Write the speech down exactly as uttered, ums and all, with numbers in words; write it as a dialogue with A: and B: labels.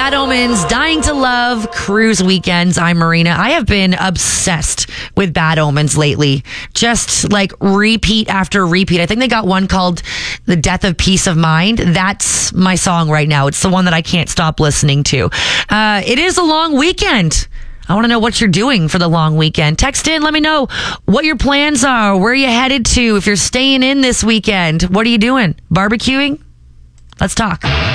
A: Bad Omens, Dying to Love, Cruise Weekends. I'm Marina. I have been obsessed with Bad Omens lately. Just like repeat after repeat. I think they got one called The Death of Peace of Mind. That's my song right now. It's the one that I can't stop listening to. Uh, it is a long weekend. I want to know what you're doing for the long weekend. Text in. Let me know what your plans are. Where are you headed to? If you're staying in this weekend, what are you doing? Barbecuing? Let's talk.